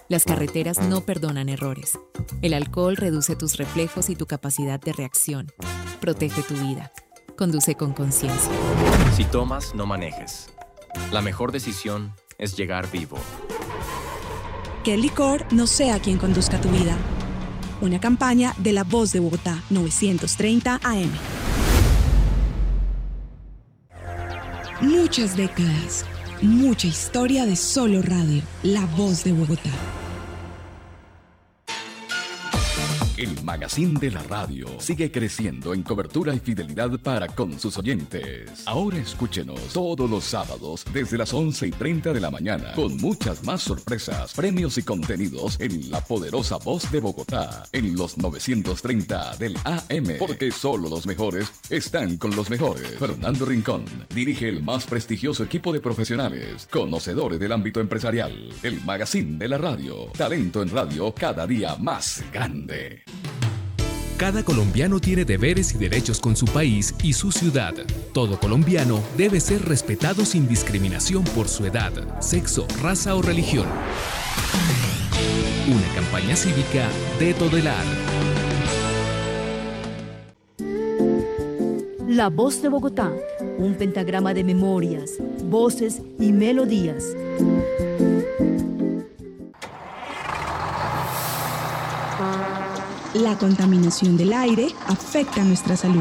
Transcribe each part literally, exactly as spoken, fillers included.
Las carreteras no perdonan errores. El alcohol reduce tus reflejos y tu capacidad de reacción. Protege tu vida. Conduce con conciencia. Si tomas, no manejes. La mejor decisión es llegar vivo. Que el licor no sea quien conduzca tu vida. Una campaña de La Voz de Bogotá, novecientos treinta A M. Muchas décadas, mucha historia de solo radio. La Voz de Bogotá. El magazine de la radio sigue creciendo en cobertura y fidelidad para con sus oyentes. Ahora escúchenos todos los sábados desde las once y treinta de la mañana con muchas más sorpresas, premios y contenidos en la poderosa Voz de Bogotá en los novecientos treinta del A M, porque solo los mejores están con los mejores. Fernando Rincón dirige el más prestigioso equipo de profesionales, conocedores del ámbito empresarial. El magazine de la radio, talento en radio cada día más grande. Cada colombiano tiene deberes y derechos con su país y su ciudad. Todo colombiano debe ser respetado sin discriminación por su edad, sexo, raza o religión. Una campaña cívica de Todelar. La Voz de Bogotá, un pentagrama de memorias, voces y melodías. La contaminación del aire afecta nuestra salud.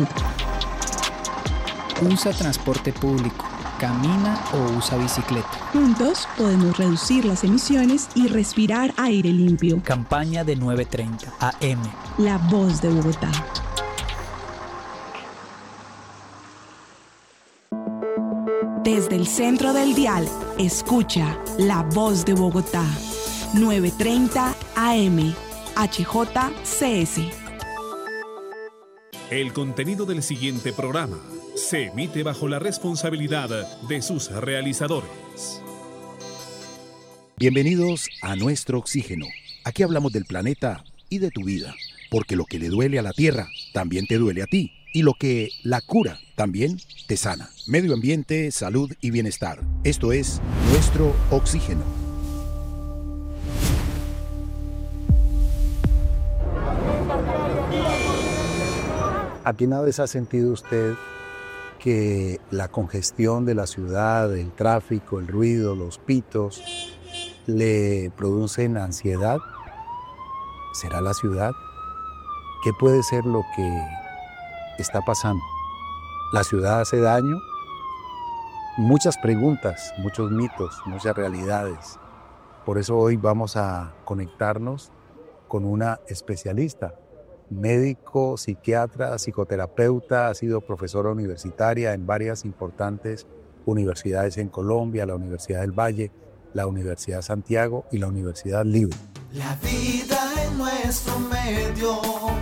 Usa transporte público, camina o usa bicicleta. Juntos podemos reducir las emisiones y respirar aire limpio. Campaña de nueve treinta A M. La Voz de Bogotá. Desde el centro del dial, escucha La Voz de Bogotá. nueve treinta A M. H J C S. El contenido del siguiente programa se emite bajo la responsabilidad de sus realizadores. Bienvenidos a Nuestro Oxígeno. Aquí hablamos del planeta y de tu vida, porque lo que le duele a la Tierra también te duele a ti, y lo que la cura también te sana. Medio ambiente, salud y bienestar. Esto es Nuestro Oxígeno. ¿Alguna vez ha sentido usted que la congestión de la ciudad, el tráfico, el ruido, los pitos, le producen ansiedad? ¿Será la ciudad? ¿Qué puede ser lo que está pasando? ¿La ciudad hace daño? Muchas preguntas, muchos mitos, muchas realidades. Por eso hoy vamos a conectarnos con una especialista. Médico, psiquiatra, psicoterapeuta, ha sido profesora universitaria en varias importantes universidades en Colombia, la Universidad del Valle, la Universidad Santiago y la Universidad Libre. La vida en nuestro medio,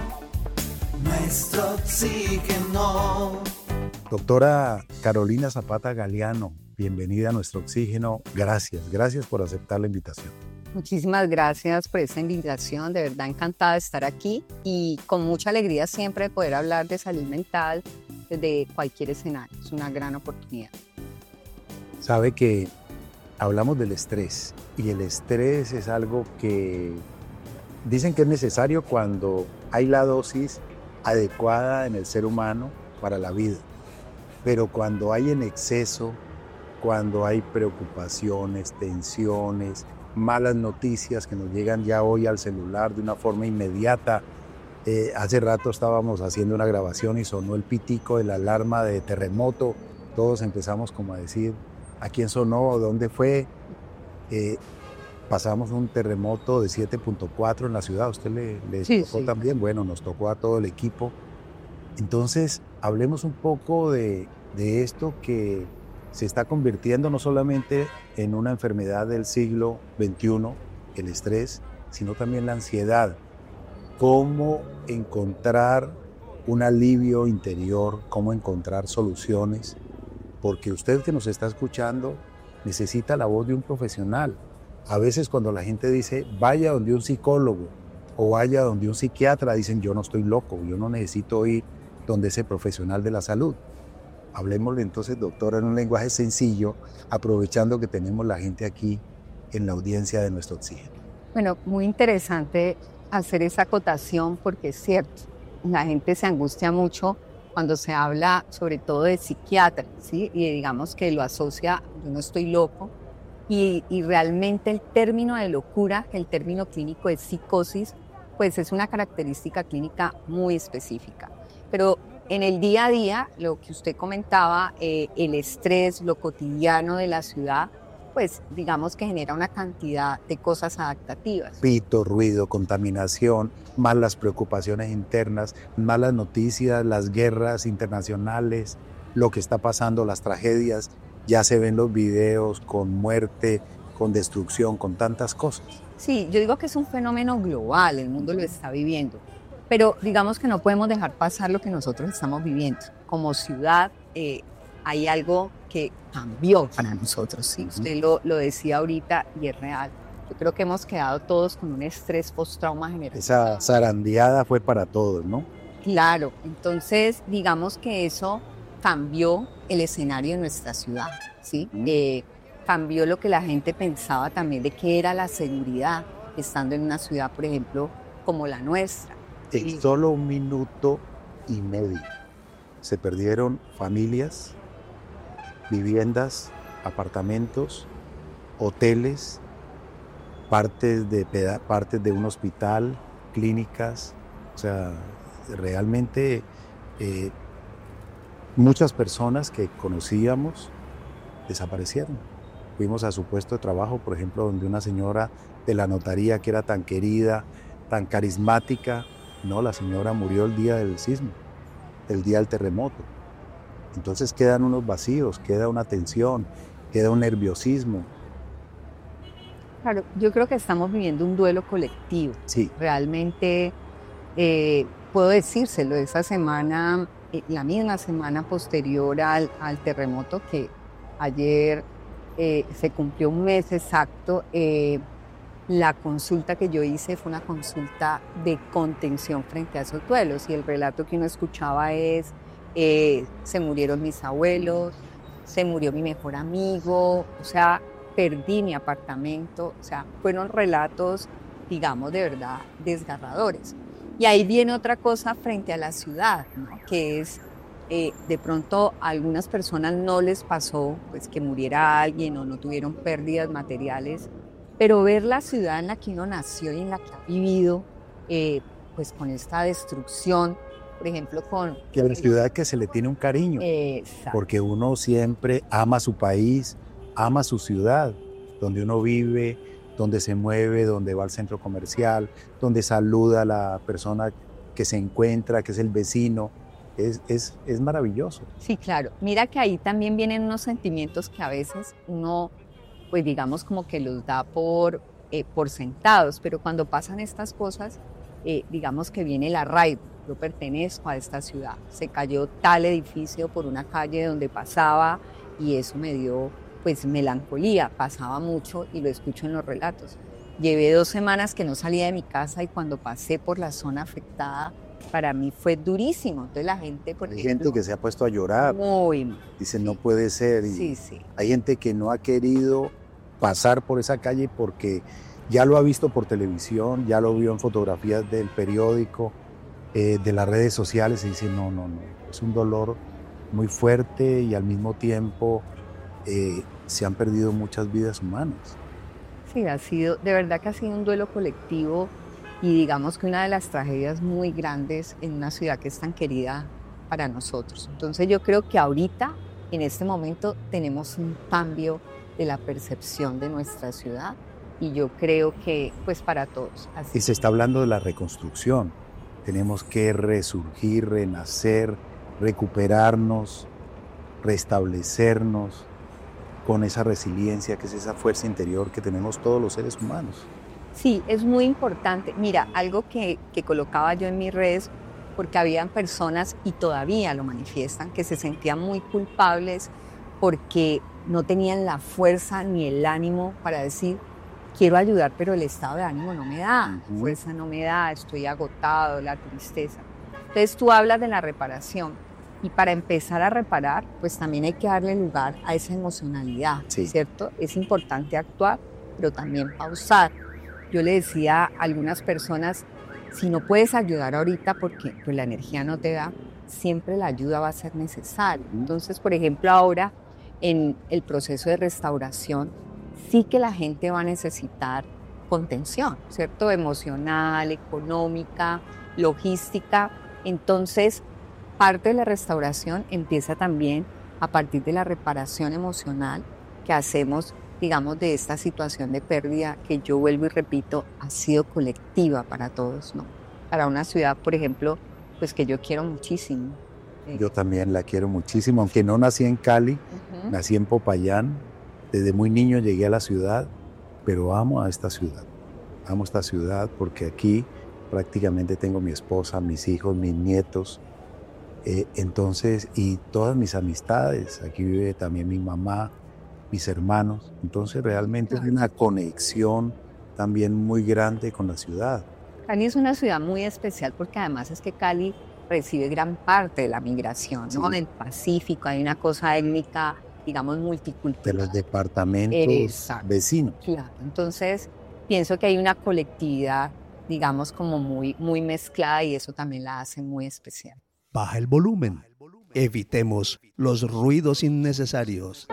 nuestro oxígeno. Doctora Carolina Zapata Galeano, bienvenida a Nuestro Oxígeno. Gracias, gracias por aceptar la invitación. Muchísimas gracias por esta invitación, de verdad encantada de estar aquí y con mucha alegría siempre de poder hablar de salud mental desde cualquier escenario. Es una gran oportunidad. Sabe que hablamos del estrés y el estrés es algo que dicen que es necesario cuando hay la dosis adecuada en el ser humano para la vida, pero cuando hay en exceso, cuando hay preocupaciones, tensiones, malas noticias que nos llegan ya hoy al celular de una forma inmediata. Eh, hace rato estábamos haciendo una grabación y sonó el pitico de la alarma de terremoto. Todos empezamos como a decir, ¿a quién sonó? ¿Dónde fue? Eh, pasamos un terremoto de siete punto cuatro en la ciudad. ¿A usted le, le sí, tocó sí. también? Bueno, nos tocó a todo el equipo. Entonces, hablemos un poco de, de esto que se está convirtiendo no solamente en una enfermedad del siglo veintiuno, el estrés, sino también la ansiedad. Cómo encontrar un alivio interior, cómo encontrar soluciones, porque usted que nos está escuchando necesita la voz de un profesional. A veces cuando la gente dice, vaya donde un psicólogo o vaya donde un psiquiatra, dicen, yo no estoy loco, yo no necesito ir donde ese profesional de la salud. Hablemosle entonces, doctora, en un lenguaje sencillo, aprovechando que tenemos la gente aquí en la audiencia de Nuestro Oxígeno. Bueno, muy interesante hacer esa acotación porque es cierto, la gente se angustia mucho cuando se habla sobre todo de psiquiatra, ¿sí? Y digamos que lo asocia, yo no estoy loco, y, y realmente el término de locura, el término clínico de psicosis, pues es una característica clínica muy específica. Pero en el día a día, lo que usted comentaba, eh, el estrés, lo cotidiano de la ciudad, pues digamos que genera una cantidad de cosas adaptativas. Pito, ruido, contaminación, más las preocupaciones internas, más las noticias, las guerras internacionales, lo que está pasando, las tragedias, ya se ven los videos con muerte, con destrucción, con tantas cosas. Sí, yo digo que es un fenómeno global, el mundo lo está viviendo, pero digamos que no podemos dejar pasar lo que nosotros estamos viviendo. Como ciudad eh, hay algo que cambió para nosotros, ¿sí? Usted lo, lo decía ahorita y es real. Yo creo que hemos quedado todos con un estrés post-trauma generalizado. Esa zarandeada fue para todos, ¿no? Claro, entonces digamos que eso cambió el escenario de nuestra ciudad, ¿sí? Uh-huh. Eh, cambió lo que la gente pensaba también de qué era la seguridad estando en una ciudad, por ejemplo, como la nuestra. En sí. Solo un minuto y medio se perdieron familias, viviendas, apartamentos, hoteles, partes de, partes de un hospital, clínicas. O sea, realmente eh, muchas personas que conocíamos desaparecieron. Fuimos a su puesto de trabajo, por ejemplo, donde una señora de la notaría que era tan querida, tan carismática, no, la señora murió el día del sismo, el día del terremoto. Entonces quedan unos vacíos, queda una tensión, queda un nerviosismo. Claro, yo creo que estamos viviendo un duelo colectivo. Sí. Realmente, eh, puedo decírselo, esa semana, eh, la misma semana posterior al, al terremoto, que ayer eh, se cumplió un mes exacto, eh, la consulta que yo hice fue una consulta de contención frente a esos duelos y el relato que uno escuchaba es, eh, se murieron mis abuelos, se murió mi mejor amigo, o sea, perdí mi apartamento, o sea, fueron relatos, digamos, de verdad desgarradores. Y ahí viene otra cosa frente a la ciudad, ¿no? Que es, eh, de pronto a algunas personas no les pasó pues, que muriera alguien o no tuvieron pérdidas materiales, pero ver la ciudad en la que uno nació y en la que ha vivido, eh, pues con esta destrucción, por ejemplo, con... Que a la ciudad que se le tiene un cariño, exacto. Porque uno siempre ama su país, ama su ciudad, donde uno vive, donde se mueve, donde va al centro comercial, donde saluda a la persona que se encuentra, que es el vecino. Es, es, es maravilloso. Sí, claro. Mira que ahí también vienen unos sentimientos que a veces uno, pues digamos como que los da por, eh, por sentados, pero cuando pasan estas cosas, eh, digamos que viene el arraigo. Yo pertenezco a esta ciudad. Se cayó tal edificio por una calle donde pasaba y eso me dio pues melancolía, pasaba mucho y lo escucho en los relatos. Llevé dos semanas que no salía de mi casa y cuando pasé por la zona afectada, para mí fue durísimo. Entonces la gente, por Hay ejemplo, gente que se ha puesto a llorar. Muy mal. Dice, sí. no puede ser. Y sí, sí. Hay gente que no ha querido pasar por esa calle porque ya lo ha visto por televisión, ya lo vio en fotografías del periódico, eh, de las redes sociales y dice, no, no, no. Es un dolor muy fuerte y al mismo tiempo eh, se han perdido muchas vidas humanas. Sí, ha sido, de verdad que ha sido un duelo colectivo y digamos que una de las tragedias muy grandes en una ciudad que es tan querida para nosotros. Entonces yo creo que ahorita, en este momento, tenemos un cambio de la percepción de nuestra ciudad y yo creo que pues para todos. Así. Y se está hablando de la reconstrucción. Tenemos que resurgir, renacer, recuperarnos, restablecernos con esa resiliencia, que es esa fuerza interior que tenemos todos los seres humanos. Sí, es muy importante. Mira, algo que, que colocaba yo en mis redes, porque habían personas, y todavía lo manifiestan, que se sentían muy culpables porque no tenían la fuerza ni el ánimo para decir, quiero ayudar, pero el estado de ánimo no me da, uh-huh. fuerza no me da, estoy agotado, la tristeza. Entonces tú hablas de la reparación. Y para empezar a reparar, pues también hay que darle lugar a esa emocionalidad, sí. ¿cierto? Es importante actuar, pero también pausar. yo le decía a algunas personas, si no puedes ayudar ahorita porque pues, la energía no te da, siempre la ayuda va a ser necesaria. Entonces, por ejemplo, ahora en el proceso de restauración, sí que la gente va a necesitar contención, ¿cierto? Emocional, económica, logística. Entonces, parte de la restauración empieza también a partir de la reparación emocional que hacemos, digamos, de esta situación de pérdida que yo vuelvo y repito, ha sido colectiva para todos, ¿no? Para una ciudad, por ejemplo, pues que yo quiero muchísimo. Yo también la quiero muchísimo, aunque no nací en Cali, uh-huh. nací en Popayán, desde muy niño llegué a la ciudad, pero amo a esta ciudad, amo esta ciudad porque aquí prácticamente tengo mi esposa, mis hijos, mis nietos, eh, entonces, y todas mis amistades, aquí vive también mi mamá, mis hermanos, entonces realmente claro. hay una conexión también muy grande con la ciudad. Cali es una ciudad muy especial porque además es que Cali recibe gran parte de la migración, ¿no? Sí. Del Pacífico, hay una cosa étnica, digamos, multicultural. De los departamentos Exacto. vecinos. Claro, entonces pienso que hay una colectividad, digamos, como muy, muy mezclada y eso también la hace muy especial. Baja el volumen. Evitemos los ruidos innecesarios.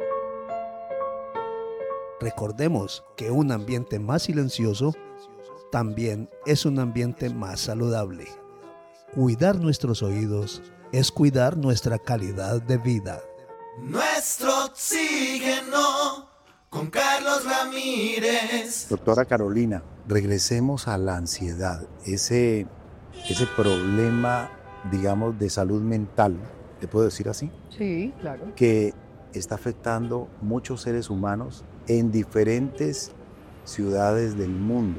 Recordemos que un ambiente más silencioso también es un ambiente más saludable. Cuidar nuestros oídos es cuidar nuestra calidad de vida. Nuestro oxígeno con Carlos Ramírez. Doctora Carolina, regresemos a la ansiedad, ese, ese problema, digamos, de salud mental, ¿te puedo decir así? Sí, claro. Que está afectando muchos seres humanos en diferentes ciudades del mundo.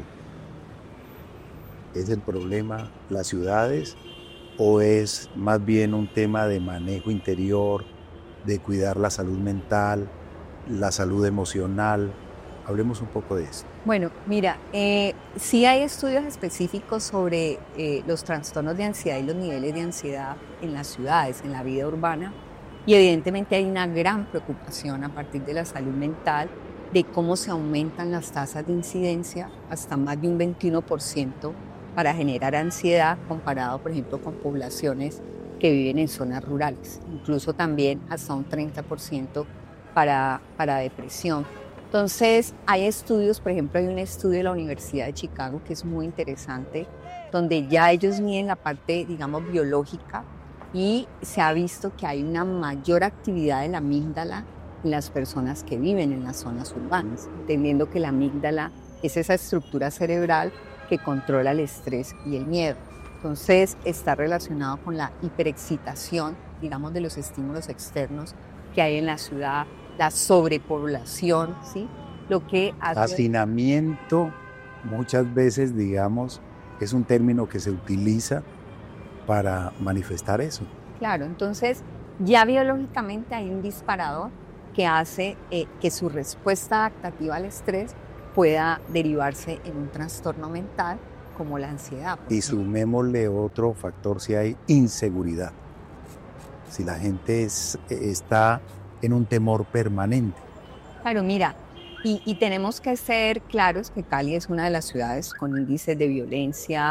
¿Es el problema las ciudades o es más bien un tema de manejo interior, de cuidar la salud mental, la salud emocional? Hablemos un poco de eso. Bueno, mira, eh, sí hay estudios específicos sobre eh, los trastornos de ansiedad y los niveles de ansiedad en las ciudades, en la vida urbana, y evidentemente hay una gran preocupación a partir de la salud mental de cómo se aumentan las tasas de incidencia hasta más de un veintiuno por ciento para generar ansiedad comparado, por ejemplo, con poblaciones que viven en zonas rurales, incluso también hasta un treinta por ciento para, para depresión. Entonces, hay estudios, por ejemplo, hay un estudio de la Universidad de Chicago que es muy interesante, donde ya ellos miden la parte, digamos, biológica y se ha visto que hay una mayor actividad de la amígdala en las personas que viven en las zonas urbanas, entendiendo que la amígdala es esa estructura cerebral que controla el estrés y el miedo. Entonces, está relacionado con la hiperexcitación, digamos, de los estímulos externos que hay en la ciudad, la sobrepoblación, ¿sí? Lo que hace... Hacinamiento, muchas veces, digamos, es un término que se utiliza para manifestar eso. Claro, entonces, ya biológicamente hay un disparador que hace eh, que su respuesta adaptativa al estrés pueda derivarse en un trastorno mental como la ansiedad. Y sumémosle otro factor si hay inseguridad, si la gente es, está en un temor permanente. Claro, mira, y, y tenemos que ser claros que Cali es una de las ciudades con índices de violencia